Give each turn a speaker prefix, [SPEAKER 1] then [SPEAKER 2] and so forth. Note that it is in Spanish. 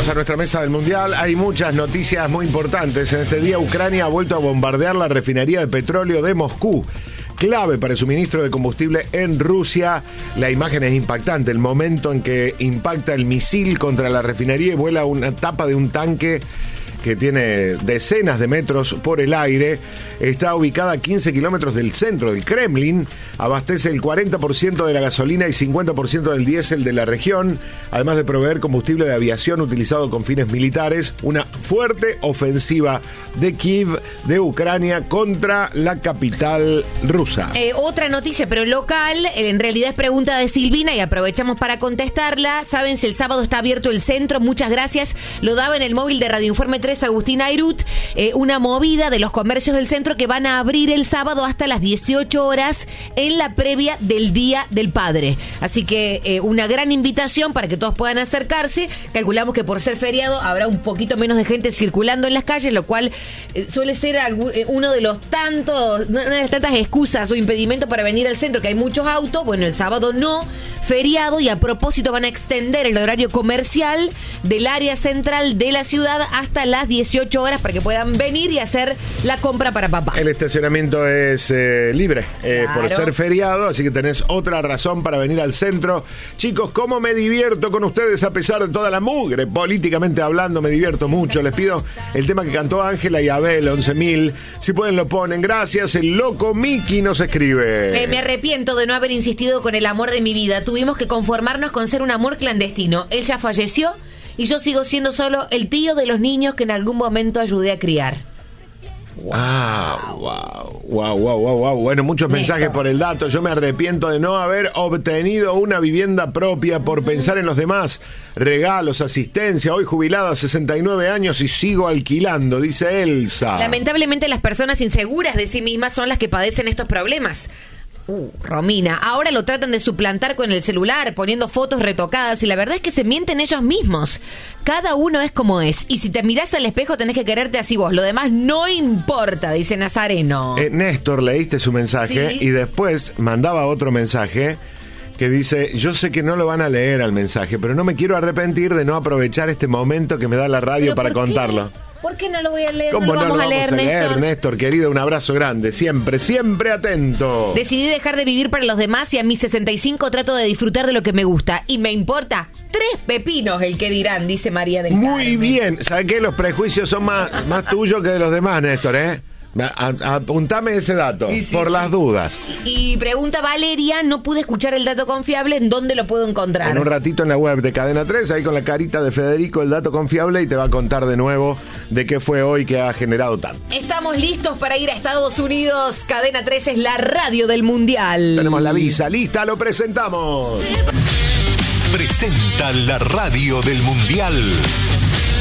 [SPEAKER 1] Vamos a nuestra mesa del Mundial. Hay muchas noticias muy importantes. En este día, Ucrania ha vuelto a bombardear la refinería de petróleo de Moscú, clave para el suministro de combustible en Rusia. La imagen es impactante. El momento en que impacta el misil contra la refinería y vuela una tapa de un tanque que tiene decenas de metros por el aire. Está ubicada a 15 kilómetros del centro del Kremlin. Abastece el 40% de la gasolina y 50% del diésel de la región, además de proveer combustible de aviación utilizado con fines militares. Una fuerte ofensiva de Kiev, de Ucrania, contra la capital rusa.
[SPEAKER 2] Otra noticia, pero local, en realidad es pregunta de Silvina y aprovechamos para contestarla. ¿Saben si el sábado está abierto el centro? Muchas gracias. Lo daba en el móvil de Radio Informe 3 Agustín Airut, una movida de los comercios del centro que van a abrir el sábado hasta las 18 horas en la previa del Día del Padre. Así que una gran invitación para que todos puedan acercarse. Calculamos que por ser feriado habrá un poquito menos de gente circulando en las calles, lo cual suele ser una de las tantas excusas o impedimentos para venir al centro, que hay muchos autos. Bueno, el sábado no, feriado, y a propósito van a extender el horario comercial del área central de la ciudad hasta las 18 horas para que puedan venir y hacer la compra para papá.
[SPEAKER 1] El estacionamiento es libre
[SPEAKER 2] Claro.
[SPEAKER 1] por ser feriado, así que tenés otra razón para venir al centro. Chicos, ¿cómo me divierto con ustedes a pesar de toda la mugre? Políticamente hablando, me divierto mucho. Les pido el tema que cantó Ángela y Abel, 11.000. Si pueden lo ponen. Gracias. El loco Miki nos escribe.
[SPEAKER 2] Me arrepiento de no haber insistido con el amor de mi vida. Tuvimos que conformarnos con ser un amor clandestino. Él ya falleció y yo sigo siendo solo el tío de los niños que en algún momento ayudé a criar.
[SPEAKER 1] Wow. Bueno, muchos mensajes por el dato. Yo me arrepiento de no haber obtenido una vivienda propia por pensar en los demás. Regalos, asistencia. Hoy jubilado a 69 años y sigo alquilando, dice Elsa.
[SPEAKER 2] Lamentablemente las personas inseguras de sí mismas son las que padecen estos problemas. Romina, ahora lo tratan de suplantar con el celular, poniendo fotos retocadas, y la verdad es que se mienten ellos mismos. Cada uno es como es, y si te mirás al espejo tenés que quererte así vos, lo demás no importa, dice Nazareno.
[SPEAKER 1] Néstor, leíste su mensaje,
[SPEAKER 2] sí,
[SPEAKER 1] y después mandaba otro mensaje que dice: yo sé que no lo van a leer al mensaje, pero no me quiero arrepentir de no aprovechar este momento que me da la radio para contarlo.
[SPEAKER 2] ¿Por qué no lo voy a leer?
[SPEAKER 1] ¿Cómo
[SPEAKER 2] no lo vamos a leer, Néstor?
[SPEAKER 1] Néstor, querido, un abrazo grande. Siempre atento.
[SPEAKER 2] Decidí dejar de vivir para los demás y a mis 65 trato de disfrutar de lo que me gusta. Y me importa 3 pepinos el que dirán, dice María del Carmen.
[SPEAKER 1] Muy bien. ¿Sabes qué? Los prejuicios son más tuyos que de los demás, Néstor, ¿eh? Apuntame ese dato, por las dudas.
[SPEAKER 2] Y pregunta Valeria, no pude escuchar el dato confiable, ¿en dónde lo puedo encontrar?
[SPEAKER 1] En un ratito en la web de Cadena 3, ahí con la carita de Federico, el dato confiable, y te va a contar de nuevo de qué fue hoy que ha generado tanto.
[SPEAKER 2] Estamos listos para ir a Estados Unidos. Cadena 3 es la radio del Mundial.
[SPEAKER 1] Tenemos la visa lista, lo presentamos.
[SPEAKER 3] Presenta la radio del Mundial.